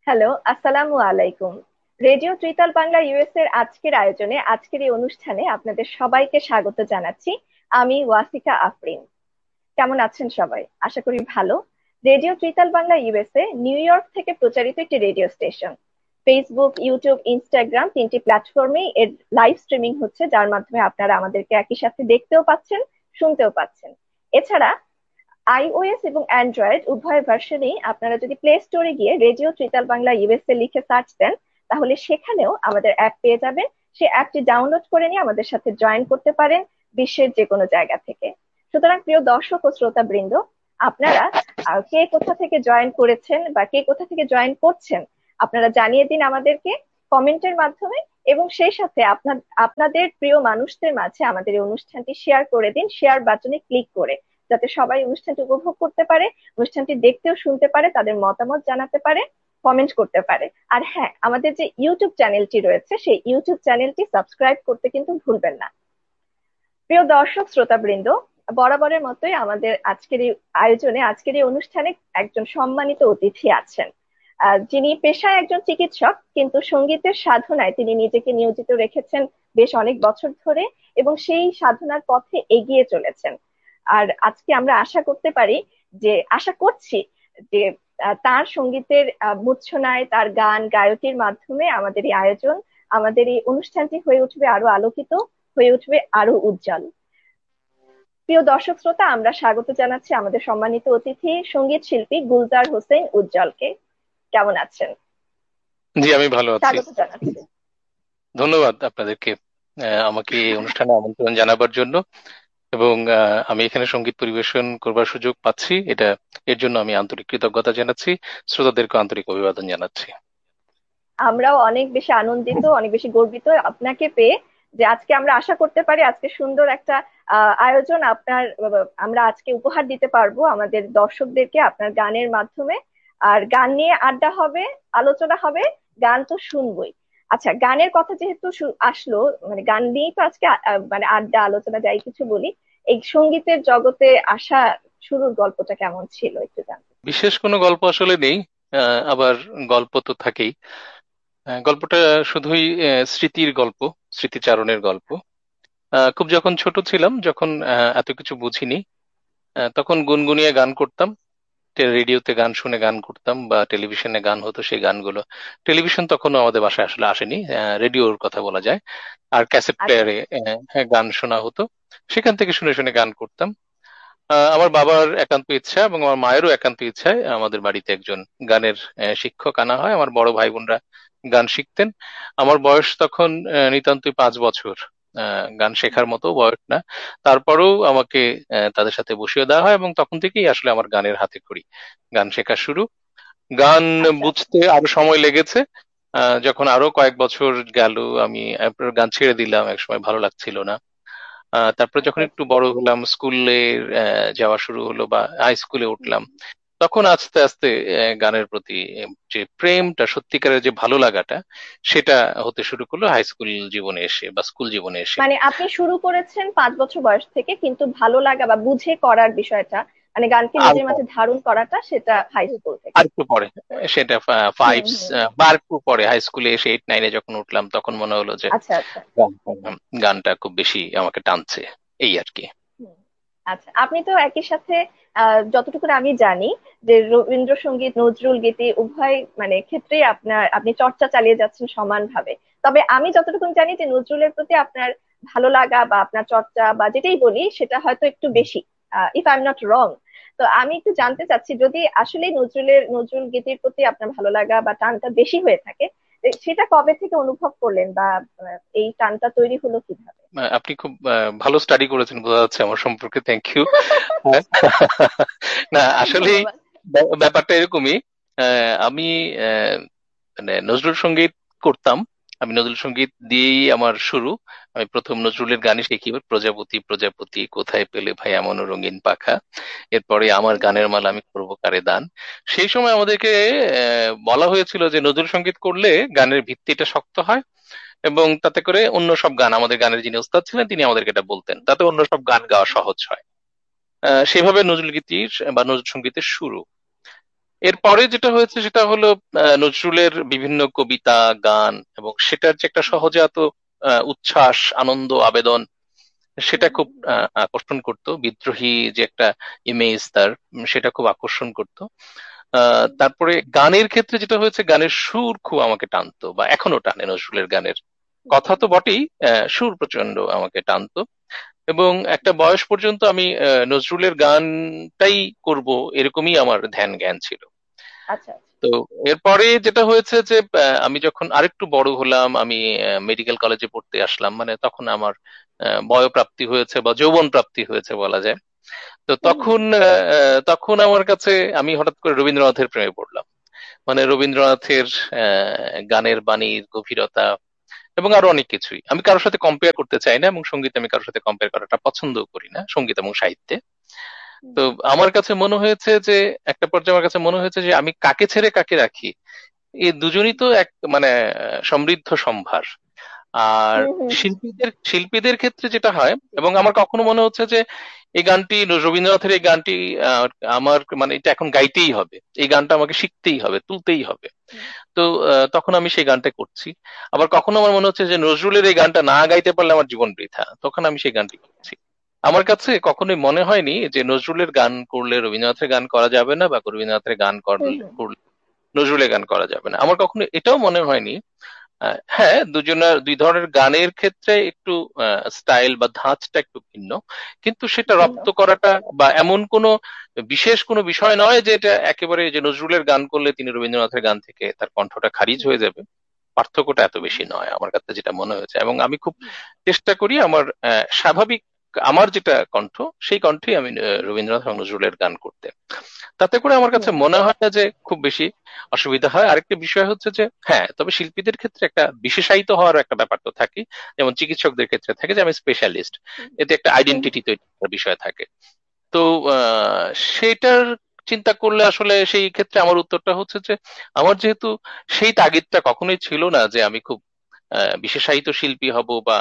Hello, আসসালামু আলাইকুম। Radio tritaal Bangla US এর আজকের আয়োজনে আজকের এই অনুষ্ঠানে আপনাদের সবাইকে স্বাগত জানাচ্ছি। আমি ওয়াসিকা আফরিন। কেমন আছেন সবাই? আশা করি ভালো। Radio tritaal Bangla USA new York থেকে প্রচারিত একটি radio station. Facebook, YouTube, Instagram তিনটি প্ল্যাটফর্মে এর লাইভ স্ট্রিমিং হচ্ছে, যার মাধ্যমে আপনারা আমাদেরকে একই সাথে দেখতেও পাচ্ছেন, শুনতেও পাচ্ছেন। এছাড়া আইওএস এবং অ্যান্ড্রয়েড উভয় ভার্সনেই আপনারা যদি প্লে স্টোরে গিয়ে রেডিও ত্রিতাল বাংলা ইউএসএ লিখে সার্চ দেন, তাহলে সেখানেও আমাদের অ্যাপ পেয়ে যাবেন। সেই অ্যাপটি ডাউনলোড করে নিয়ে আমাদের সাথে জয়েন করতে পারেন বিশ্বের যে কোনো জায়গা থেকে। সুতরাং প্রিয় দর্শক ও শ্রোতা বৃন্দ, আপনারা কে কোথা থেকে জয়েন করেছেন বা কে কোথা থেকে জয়েন করছেন, আপনারা জানিয়ে দিন আমাদেরকে কমেন্টের মাধ্যমে। এবং সেই সাথে আপনাদের প্রিয় মানুষদের মাঝে আমাদের এই অনুষ্ঠানটি শেয়ার করে দিন, শেয়ার বাটনে ক্লিক করে, যাতে সবাই অনুষ্ঠানটি উপভোগ করতে পারে, অনুষ্ঠানটি দেখতেও শুনতে পারে, তাদের মতামত জানাতে পারে, কমেন্ট করতে পারে। আর হ্যাঁ, আমাদের যে ইউটিউব চ্যানেলটি রয়েছে সেই ইউটিউব চ্যানেলটি সাবস্ক্রাইব করতে কিন্তু ভুলবেন না। প্রিয় দর্শক শ্রোতাবৃন্দ, বরাবরের মতোই আমাদের আজকের এই আয়োজনে, আজকের এই অনুষ্ঠানে একজন সম্মানিত অতিথি আছেন, যিনি পেশায় একজন চিকিৎসক, কিন্তু সঙ্গীতের সাধনায় তিনি নিজেকে নিয়োজিত রেখেছেন বেশ অনেক বছর ধরে, এবং সেই সাধনার পথে এগিয়ে চলেছেন। আর আজকে আমরা আশা করছি যে তার সঙ্গীতের মূর্ছনায়, তার গান গায়কির মাধ্যমে আমাদের এই আয়োজন, আমাদের এই অনুষ্ঠানটি হয়ে উঠবে আরো আলোকিত, হয়ে উঠবে আরো উজ্জ্বল। প্রিয় দর্শক শ্রোতা, আমরা স্বাগত জানাচ্ছি আমাদের সম্মানিত অতিথি সঙ্গীত শিল্পী গুলজার হোসেন উজ্জ্বলকে। কেমন আছেন? জি, আমি ভালো আছি। স্বাগত জানাচ্ছি। ধন্যবাদ আপনাদেরকে আমাকে এই অনুষ্ঠানে আমন্ত্রণ জানাবার জন্য। এবং আমি এখানে সঙ্গীত পরিবেশন করবার সুযোগ পাচ্ছি, এর জন্য আমি আন্তরিক কৃতজ্ঞতা জানাচ্ছি। শ্রোতাদেরকে আন্তরিক অভিবাদন জানাচ্ছি। আমরাও অনেক বেশি আনন্দিত, অনেক বেশি গর্বিত আপনাকে পেয়ে, যে আজকে আমরা আশা করতে পারি আজকে সুন্দর একটা আয়োজন আমরা আজকে উপহার দিতে পারবো আমাদের দর্শকদেরকে আপনার গানের মাধ্যমে। আর গান নিয়ে আড্ডা হবে, আলোচনা হবে, গান তো শুনবোই। আচ্ছা, গানের কথা যেহেতু আসলো, মানে গান নিয়েই তো আজকে মানে আড্ডা আলোচনা যাই কিছু বলি, এই সঙ্গীতের জগতে আসা শুরুর গল্পটা কেমন ছিল একটু জানতে। বিশেষ কোনো গল্প আসলে নেই, আবার গল্প তো থাকেই। গল্পটা শুধুই স্মৃতির গল্প, স্মৃতিচারণের গল্প। খুব যখন ছোট ছিলাম, যখন এত কিছু বুঝিনি, তখন গুনগুনিয়ে গান করতাম। রেডিওতে গান শুনে গান করতাম, বা টেলিভিশনে গান হতো সেই গানগুলো। টেলিভিশন তখনও আমাদের বাসায় আসলে আসেনি, রেডিওর কথা বলা যায়। আর ক্যাসেট আচ্ছা প্লেয়ারে আচ্ছা। গান শোনা হতো। সেখান থেকে শুনে শুনে গান করতাম। আমার বাবার একান্ত ইচ্ছা এবং আমার মায়েরও একান্ত ইচ্ছায় আমাদের বাড়িতে একজন গানের শিক্ষক আনা হয়। আমার বড় ভাই বোনরা গান শিখতেন। আমার বয়স তখন নিতান্তই 5 বছর। গান শেখার মতো বয়স না। তারপরেও আমাকে তাদের সাথে বসিয়ে দেওয়া হয়, এবং তখন থেকেই আসলে আমার গানের হাতে খড়ি, গান শেখা শুরু। গান আচ্ছা আচ্ছা। বুঝতে আরো সময় লেগেছে। যখন আরো কয়েক বছর গেল, আমি গান ছেড়ে দিলাম, একসময় ভালো লাগছিল না। তারপরে আচ্ছা যখন একটু আচ্ছা। বড় হলাম, স্কুলে যাওয়া শুরু হলো, বা হাই স্কুলে উঠলাম, তখন আস্তে আস্তে গানের প্রতি যে প্রেমটা, সত্যিকারের যে ভালো লাগাটা, সেটা হতে শুরু করলো হাই স্কুল জীবনে এসে বা স্কুল জীবনে এসে। মানে আপনি শুরু করেছেন 5 বছর বয়স থেকে, কিন্তু ভালো লাগা বা বুঝে করার বিষয়টা, মানে গানকে আর নিজের মাঝে ধারণ করাটা, সেটা হাই স্কুল থেকে। আর একটু পরে, সেটা হুম ফাইভ হুম। বা আর একটু পরে হাই স্কুলে এসে 8 9-এ যখন উঠলাম, তখন মনে হলো যে আচ্ছা আচ্ছা। গানটা খুব বেশি আমাকে টানছে, এই আর কি। হুম। আচ্ছা, আপনি তো একই সাথে যতটুকু আমি জানি যে রবীন্দ্রসঙ্গীত, নজরুল গীতি উভয় মানে ক্ষেত্রেই আপনি চর্চা চালিয়ে যাচ্ছেন সমানভাবে। তবে আমি যতটুকু জানি যে নজরুলের প্রতি আপনার ভালো লাগা বা আপনার চর্চা বা যেটাই বলি সেটা হয়তো একটু বেশি, if I am not wrong. তো আমি একটু জানতে চাচ্ছি, যদি আসলে নজরুল গীতির প্রতি আপনার ভালো লাগা বা টানটা বেশি হয়ে থাকে, সেটা কবে থেকে অনুভব করলেন, বা এই টানটা তৈরি হলো কিভাবে? আপনি খুব ভালো স্টাডি করেছেন বোঝা যাচ্ছে আমার সম্পর্কে, থ্যাংক ইউ। না, আসলেই ধন্যবাদ। ব্যাপারটা এরকমই। আমি মানে নজরুল সঙ্গীত করতাম। আমি নজরুল সঙ্গীত দিয়েই আমার শুরু। আমি প্রথম নজরুলের গানই শিখি, প্রজাপতি প্রজাপতি কোথায় পেলে ভাই এমন রঙিন পাখা। এরপরে আমার গানের মালা আমি করবো কারে দান। সেই সময় আমাদেরকে বলা হয়েছিল যে নজরুল সঙ্গীত করলে গানের ভিত্তিটা শক্ত হয়, এবং তাতে করে অন্য সব গান, আমাদের গানের যিনি ওস্তাদ ছিলেন তিনি আমাদেরকে এটা বলতেন, তাতে অন্য সব গান গাওয়া সহজ হয়। সেভাবে নজরুল গীতির বা নজরুল সঙ্গীতের শুরু। এরপরে যেটা হয়েছে সেটা হলো নজরুলের বিভিন্ন কবিতা, গান, এবং সেটার যে একটা সহজাত উচ্ছ্বাস, আনন্দ, আবেদন, সেটা খুব আকর্ষণ করতো। বিদ্রোহী যে একটা ইমেজ তার, সেটা খুব আকর্ষণ করতো। তারপরে গানের ক্ষেত্রে যেটা হয়েছে, গানের সুর খুব আমাকে টানতো, বা এখনো টানে নজরুলের গানের। কথা তো বটেই, সুর প্রচন্ড আমাকে টানতো। এবং একটা বয়স পর্যন্ত আমি নজরুলের গানটাই করব, এরকমই আমার ধ্যান জ্ঞান ছিল। আচ্ছা, তো এরপরে যেটা হয়েছে যে আমি যখন আরেকটু বড় হলাম, আমি মেডিকেল কলেজে পড়তে আসলাম, মানে তখন আমার বয়ঃপ্রাপ্তি হয়েছে বা যৌবন প্রাপ্তি হয়েছে বলা যায়। তো তখন আমার কাছে, আমি হঠাৎ করে রবীন্দ্রনাথের প্রেমে পড়লাম। মানে রবীন্দ্রনাথের গানের বাণীর গভীরতা, এবং আরো অনেক কিছুই। আমি কারোর সাথে কম্পেয়ার করতে চাই না, এবং সঙ্গীত আমি কারোর সাথে কম্পেয়ার করাটা পছন্দও করি না, সঙ্গীত এবং সাহিত্যে। তো আমার কাছে মনে হয়েছে যে, একটা পর্যায়ে আমার কাছে মনে হয়েছে যে আমি কাকে ছেড়ে কাকে রাখি, এই দুজনই তো এক মানে সমৃদ্ধ সম্ভার। আর শিল্পীদের ক্ষেত্রে যেটা হয়, এবং আমার কখনো মনে হচ্ছে যে এই গানটি, রবীন্দ্রনাথের এই গানটি আহ, আমার মানে এটা এখন গাইতেই হবে, এই গানটা আমাকে শিখতেই হবে, তুলতেই হবে। তো তখন আমি সেই গানটা করছি। আবার কখনো আমার মনে হচ্ছে যে নজরুলের এই গানটা না গাইতে পারলে আমার জীবন বৃথা, তখন আমি সেই গানটি করছি। আমার কাছে কখনোই মনে হয়নি যে নজরুলের গান করলে রবীন্দ্রনাথের গান করা যাবে না, বা রবীন্দ্রনাথের গান করলে নজরুলের গান করা যাবে না। আমার কখনো এটাও মনে হয়নি। হ্যাঁ, দুই ধরনের গানের ক্ষেত্রে একটু স্টাইল বা ধাঁচটা একটু ভিন্ন, কিন্তু সেটা রপ্ত করাটা বা এমন কোনো বিশেষ কোনো বিষয় নয় যে এটা একেবারে যে নজরুলের গান করলে তিনি রবীন্দ্রনাথের গান থেকে তার কণ্ঠটা খারিজ হয়ে যাবে। পার্থক্যটা এত বেশি নয় আমার কাছে, যেটা মনে হয়েছে। এবং আমি খুব চেষ্টা করি আমার স্বাভাবিক, আমার যেটা কণ্ঠ, সেই কণ্ঠেই আমি রবীন্দ্রনাথ এবং নজরুলের গান করতে। তাতে করে আমার কাছে মনে হয় না যে খুব বেশি অসুবিধা হয়। আরেকটা বিষয় হচ্ছে যে, হ্যাঁ, তবে শিল্পীদের ক্ষেত্রে একটা বিশেষায়িত হওয়ার একটা ব্যাপার তো থাকে, যেমন চিকিৎসকদের ক্ষেত্রে থাকে যে আমি স্পেশালিস্ট, এতে একটা আইডেন্টিটি তৈরি করার বিষয় থাকে। তো আহ, সেটার চিন্তা করলে আসলে সেই ক্ষেত্রে আমার উত্তরটা হচ্ছে যে, আমার যেহেতু সেই তাগিদটা কখনোই ছিল না যে আমি খুব বিশেষায়িত শিল্পী হব, বা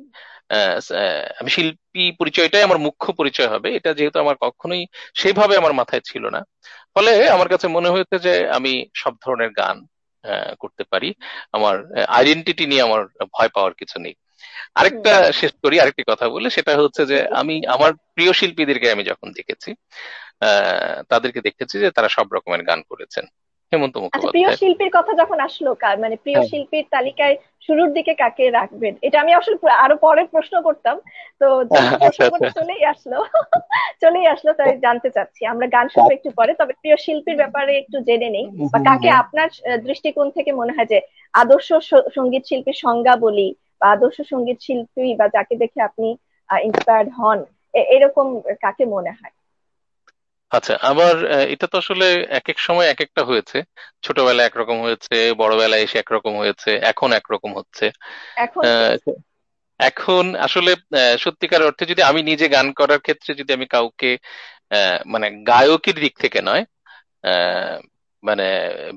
আমি শিল্পী পরিচয়টাই আমার মুখ্য পরিচয় হবে, এটা যেহেতু আমার কখনোই সেইভাবে আমার মাথায় ছিল না, ফলে আমার কাছে মনে হয়েছে যে আমি সব ধরনের গান করতে পারি। আমার আইডেন্টিটি নিয়ে আমার ভয় পাওয়ার কিছু নেই। আরেকটা শেষ করি আরেকটি কথা বলে, সেটা হচ্ছে যে আমি আমার প্রিয় শিল্পীদেরকে আমি যখন দেখেছি, তাদেরকে দেখেছি যে তারা সব রকমের গান করেছেন। হেমন্ত আচ্ছা, প্রিয় মুখোপাধ্যায়। শিল্পীর কথা যখন আসলো, মানে প্রিয় হ্যাঁ। শিল্পীর তালিকায় শুরুর দিকে কাকে রাখবেন, এটা আমি আসলে আরো পরে প্রশ্ন করতাম। তো যেহেতু আচ্ছা, আচ্ছা। প্রসঙ্গটা চলেই আসলো, চলেই আসলো, তাই জানতে চাচ্ছি। আমরা গান শুনবো একটু পরে, তবে প্রিয় শিল্পীর ব্যাপারে একটু জেনে নেই। বা কাকে আপনার দৃষ্টিকোণ থেকে মনে হয় যে আদর্শ সঙ্গীত শিল্পীর সংজ্ঞা বলি, বা আদর্শ সঙ্গীত শিল্পী, বা যাকে দেখে আপনি ইন্সপায়ার্ড হন, এরকম কাকে মনে হয়? আচ্ছা, আমার এটা তো আসলে এক এক সময় এক একটা হয়েছে। ছোটবেলায় একরকম হয়েছে, বড়বেলায় এসে একরকম হয়েছে, এখন একরকম হচ্ছে। এখন কে? আহ, এখন আসলে সত্যিকার অর্থে যদি আমি নিজে গান করার ক্ষেত্রে যদি আমি কাউকে মানে গায়কের দিক থেকে নয়, আহ, মানে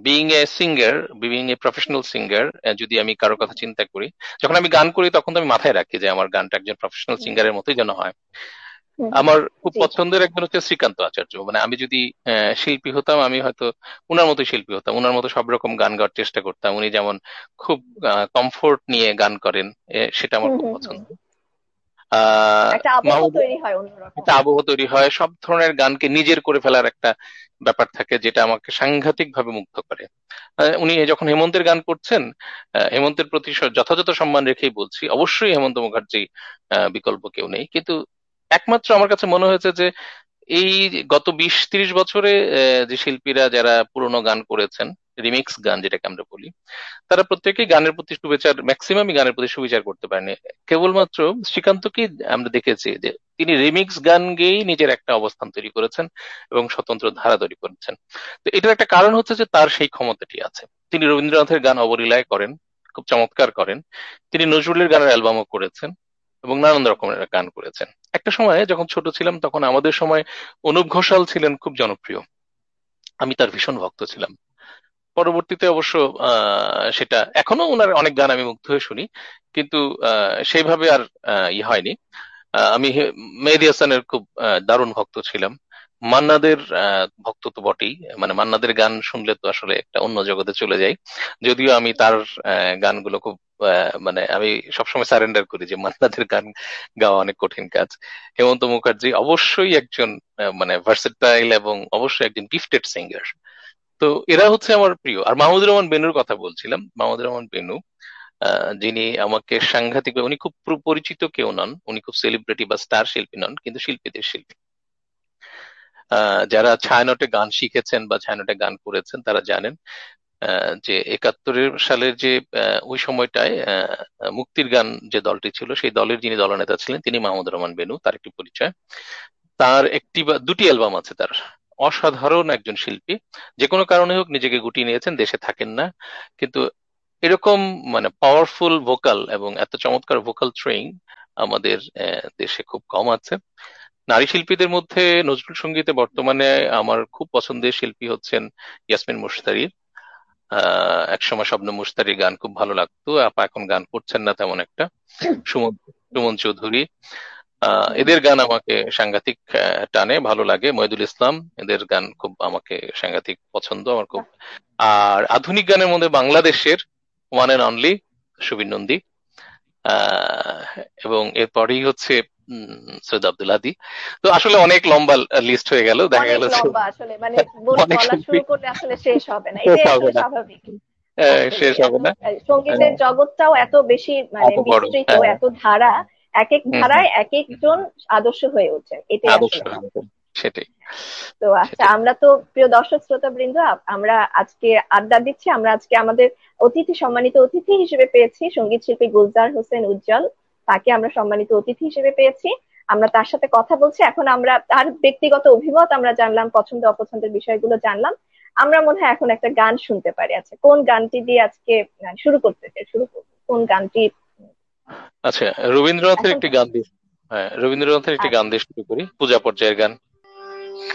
বিইং এ প্রফেশনাল সিঙ্গার, যদি আমি কারোর কথা চিন্তা করি, যখন আমি গান করি তখন তো আমি মাথায় রাখি যে আমার গানটা একজন প্রফেশনাল হুম, সিঙ্গারের মতোই যেন হয়। হুম। আমার খুব জি, জি। পছন্দের একজন হচ্ছে শ্রীকান্ত আচার্য। মানে আমি যদি শিল্পী হতাম, আমি হয়তো উনার মতো শিল্পী হতাম, উনার মতো সব রকম গান গাওয়ার চেষ্টা করতাম। উনি যেমন খুব কমফোর্ট নিয়ে গান করেন, সেটা আমার হুম, খুব হুম, হুম। পছন্দ। আহ একটা আবহ মাহমুদ, তৈরি হয় অন্যরকম। একটা আবহ তৈরি হয়, সব ধরনের গানকে নিজের করে ফেলার একটা ব্যাপার থাকে, যেটা আমাকে সাংঘাতিক ভাবে মুগ্ধ করে। উনি যখন হেমন্তের গান করছেন, হেমন্তের প্রতি যথাযথ সম্মান রেখেই বলছি, অবশ্যই হেমন্ত মুখার্জি বিকল্প কেউ নেই। কিন্তু একমাত্র আমার কাছে মনে হয়েছে যে এই গত 20-30 বছরে যে শিল্পীরা যারা পুরোনো গান করেছেন, রিমিক্স গান যেটাকে আমরা বলি, তারা প্রত্যেকেই গানের প্রতি সুবিচার, ম্যাক্সিমামই গানের প্রতি সুবিচার করতে পারেনি। কেবলমাত্র শ্রীকান্তকে আমরা দেখেছি যে তিনি রিমিক্স গান গেয়েই নিজের একটা অবস্থান তৈরি করেছেন এবং স্বতন্ত্র ধারা তৈরি করেছেন। তো এটার একটা কারণ হচ্ছে যে তার সেই ক্ষমতাটি আছে। তিনি রবীন্দ্রনাথের গান অবলীলায় করেন, খুব চমৎকার করেন। তিনি নজরুলের গানের অ্যালবামও করেছেন, এবং নানান রকমের গান করেছেন। একটা সময় যখন ছোট ছিলাম, তখন আমাদের সময় অনুপ ঘোষাল ছিলেন খুব জনপ্রিয়। আমি তার ভীষণ ভক্ত ছিলাম। পরবর্তীতে অবশ্য সেটা, এখনো ওনার অনেক গান আমি মুগ্ধ হয়ে শুনি, কিন্তু সেইভাবে আর হয়নি। আমি মেহেদী হাসানের খুব দারুণ ভক্ত ছিলাম। মান্নাদের ভক্ত তো বটেই। মানে মান্নাদের গান শুনলে তো আসলে একটা অন্য জগতে চলে যাই। যদিও আমি তার গানগুলো খুব মানে আমি সবসময় সারেন্ডার করি যে মান্নাদের গান গাওয়া অনেক কঠিন কাজ। হেমন্ত মুখার্জি অবশ্যই একজন মানে ভার্সেটাইল এবং অবশ্যই একজন গিফটেড সিঙ্গার। তো এরা হচ্ছে আমার প্রিয়। আর মাহমুদুর রহমান বেনুর কথা বলছিলাম, মাহমুদুর রহমান বেনু যিনি আমাকে সাংঘাতিক, উনি খুব পরিচিত কেউ নন, উনি খুব সেলিব্রিটি বা স্টার শিল্পী নন, কিন্তু শিল্পীদের শিল্পী। যারা ছায়ানটে গান শিখেছেন বা ছায়ানটে গান করেছেন তারা জানেন যে 71 সালের যে ওই সময়টায় মুক্তির গান যে দলটি ছিল, সেই দলের যিনি দলনেতা ছিলেন তিনি মাহমুদুর রহমান বেনু, তার একটি পরিচয়। তার একটি বা দুটি অ্যালবাম আছে তার। অসাধারণ একজন শিল্পী, যে কোনো কারণে হোক নিজেকে গুটিয়ে নিয়েছেন, দেশে থাকেন না। কিন্তু এরকম মানে পাওয়ারফুল ভোকাল এবং এত চমৎকার ভোকাল ট্রেইং আমাদের দেশে খুব কম আছে। নারী শিল্পীদের মধ্যে নজরুল সঙ্গীতে বর্তমানে আমার খুব পছন্দের শিল্পী হচ্ছেন ইয়াসমিন মুশতারি। একসময় শবনম মুশতারির গান খুব ভালো লাগতো, আপা এখন গান করছেন না তেমন একটা। সুমন সুমন চৌধুরী, এদের গান আমাকে সাংঘাতিক টানে, ভালো লাগে। মহিদুল ইসলাম, এদের গান খুব আমাকে সাংঘাতিক পছন্দ আমার খুব। আর আধুনিক গানের মধ্যে বাংলাদেশের one and only Subir Nandi, আহ, এবং এরপরেই হচ্ছে সৈয়দ আব্দুল হাদী। তো আসলে অনেক লম্বা লিস্ট হয়ে গেল, দেখা অনেক গেল যে লম্বা আসলে, মানে অনেক বলা শিল্পী, শুরু করলে আসলে শেষ হবে না, শেষ এটাই হবে আসলে না, স্বাভাবিক। আসলে শেষ হবে এত না। সঙ্গীতের জগৎটাও এত বেশি মানে এত বড়, বিস্তৃত, হ্যাঁ। এত ধারা, এক এক হম হম। ধারায় এক একজন আদর্শ হয়ে ওঠেন, এটাই আদর্শ, আসলে। সেটাই তো আচ্ছা, সেটাই। আমরা তো প্রিয় দর্শক শ্রোতা বৃন্দ, আমরা আজকে আড্ডা দিচ্ছি। আমরা আজকে আমাদের সম্মানিত অতিথি হিসেবে পেয়েছি সঙ্গীত শিল্পী গুলজার হোসেন উজ্জ্বল। তাকে আমরা সম্মানিত অতিথি হিসেবে পেয়েছি। আমরা তার সাথে কথা বলছি এখন। আমরা তার ব্যক্তিগত অভিমত আমরা জানলাম, পছন্দ অপছন্দের বিষয়গুলো জানলাম। আমরা মনে হয় এখন একটা গান শুনতে পারি। আচ্ছা, কোন গানটি দিয়ে আজকে শুরু করতে চাই, শুরু করবো কোন গানটি আচ্ছা, রবীন্দ্রনাথের এখন? একটি গান দিয়ে, হ্যাঁ রবীন্দ্রনাথের একটি গান আচ্ছা, দিয়ে শুরু করি, পূজা পর্যায়ের গান।